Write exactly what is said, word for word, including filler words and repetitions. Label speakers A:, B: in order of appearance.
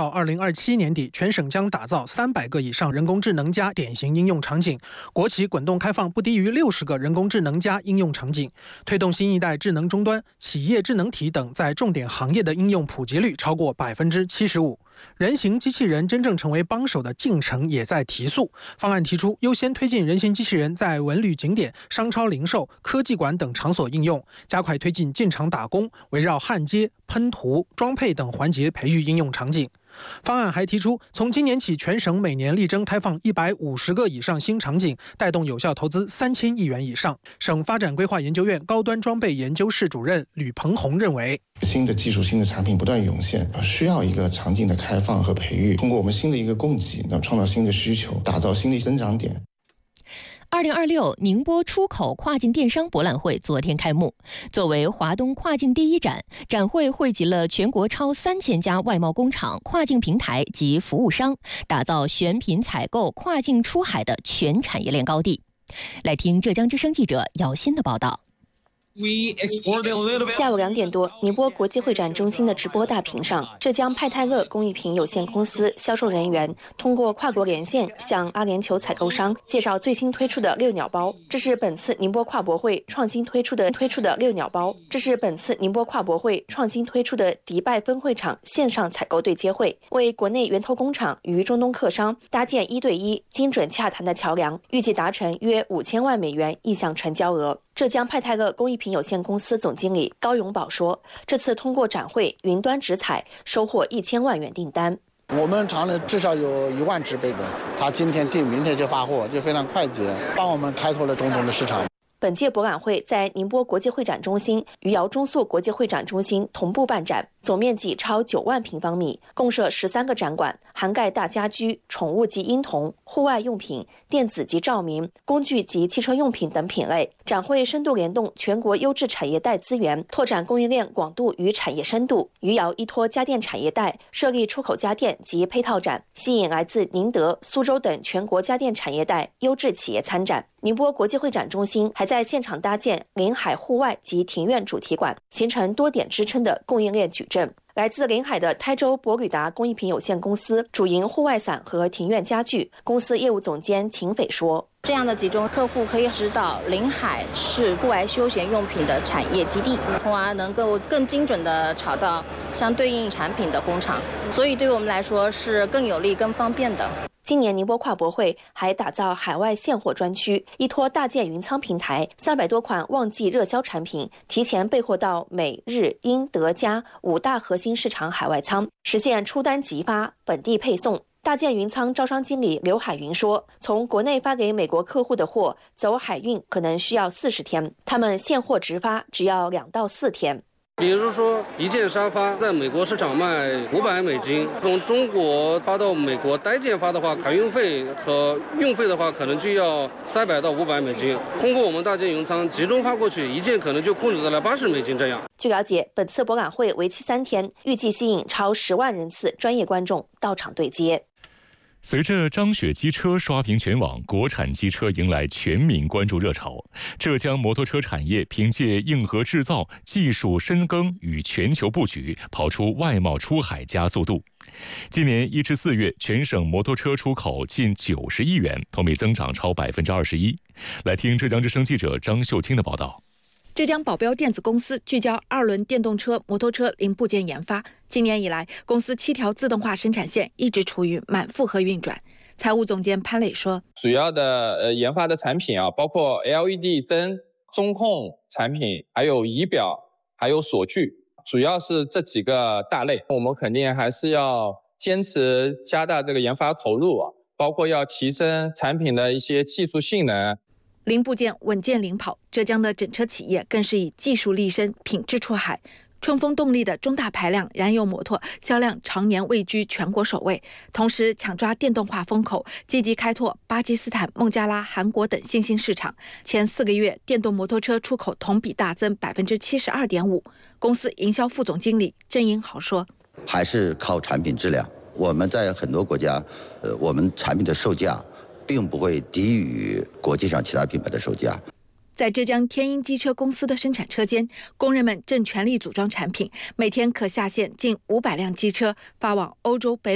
A: 到二零二七年底，全省将打造三百个以上人工智能加典型应用场景，国企滚动开放不低于六十个人工智能加应用场景，推动新一代智能终端、企业智能体等在重点行业的应用普及率超过百分之七十五。人形机器人真正成为帮手的进程也在提速。方案提出优先推进人形机器人在文旅景点、商超零售、科技馆等场所应用，加快推进进场打工，围绕焊接、喷涂、装配等环节培育应用场景。方案还提出，从今年起，全省每年力争开放一百五十个以上新场景，带动有效投资三千亿元以上。省发展规划研究院高端装备研究室主任吕鹏宏认为，
B: 新的技术、新的产品不断涌现，需要一个场景的开放和培育，通过我们新的一个供给，能创造新的需求，打造新的增长点。
C: 二零二六宁波出口跨境电商博览会昨天开幕。作为华东跨境第一展，展会汇集了全国超三千家外贸工厂、跨境平台及服务商，打造选品采购、跨境出海的全产业链高地。来听浙江之声记者姚鑫的报道。
D: 下午两点多，宁波国际会展中心的直播大屏上，浙江派泰乐工艺品有限公司销售人员通过跨国连线向阿联酋采购商介绍最新推出的六鸟包。这是本次宁波跨博会创新推出的推出的六鸟包。这是本次宁波跨博会创新推出的迪拜分会场线上采购对接会，为国内源头工厂与中东客商搭建一对一精准洽谈的桥梁，预计达成约五千万美元意向成交额。浙江派泰乐工艺品有限公司总经理高永宝说，这次通过展会云端直采收获一千万元订单。
E: 我们厂里至少有一万只杯子，他今天订明天就发货，就非常快捷，帮我们开拓了中东的市场。
D: 本届博览会在宁波国际会展中心与姚中素国际会展中心同步办展，总面积超九万平方米，共设十三个展馆，涵盖大家居、宠物及婴童、户外用品、电子及照明、工具及汽车用品等品类。展会深度联动全国优质产业带资源，拓展供应链广度与产业深度。余姚依托家电产业带设立出口家电及配套展，吸引来自宁德、苏州等全国家电产业带优质企业参展。宁波国际会展中心还在现场搭建临海户外及庭院主题馆，形成多点支撑的供应链矩阵。来自临海的台州博旅达工艺品有限公司主营户外伞和庭院家具，公司业务总监秦斐说，
F: 这样的集中，客户可以知道临海是户外休闲用品的产业基地，从而能够更精准地找到相对应产品的工厂，所以对我们来说是更有利、更方便的。
D: 今年宁波跨博会还打造海外现货专区，依托大件云仓平台，三百多款旺季热销产品提前备货到美、日、英、德、加五大核心市场海外仓，实现出单即发、本地配送。大件云仓招商经理刘海云说，从国内发给美国客户的货走海运可能需要四十天，他们现货直发只要两到四天。
G: 比如说一件沙发在美国市场卖五百美金，从中国发到美国单件发的话，海运费和运费的话可能就要三百到五百美金。通过我们大件云仓集中发过去，一件可能就控制在了八十美金这样。
D: 据了解，本次博览会为期三天，预计吸引超十万人次专业观众到场对接。
H: 随着张雪机车刷屏全网，国产机车迎来全民关注热潮。浙江摩托车产业凭借硬核制造、技术深耕与全球布局，跑出外贸出海加速度。今年一至四月，全省摩托车出口近九十亿元，同比增长超百分之二十一。来听浙江之声记者张秀清的报道。
I: 浙江保标电子公司聚焦二轮电动车、摩托车零部件研发。今年以来，公司七条自动化生产线一直处于满负荷运转。财务总监潘磊说，
J: 主要的呃研发的产品啊，包括 L E D 灯、中控产品，还有仪表，还有锁具，主要是这几个大类。我们肯定还是要坚持加大这个研发投入啊，包括要提升产品的一些技术性能。
I: 零部件稳健领跑，浙江的整车企业更是以技术立身、品质出海。春风动力的中大排量燃油摩托销量常年位居全国首位，同时抢抓电动化风口，积极开拓巴基斯坦、孟加拉、韩国等新兴市场。前四个月，电动摩托车出口同比大增百分之七十二点五。公司营销副总经理郑英豪说：“
K: 还是靠产品质量。我们在很多国家，呃，我们产品的售价并不会低于国际上其他品牌的售价。”
I: 在浙江天鹰机车公司的生产车间，工人们正全力组装产品，每天可下线近五百辆机车，发往欧洲、北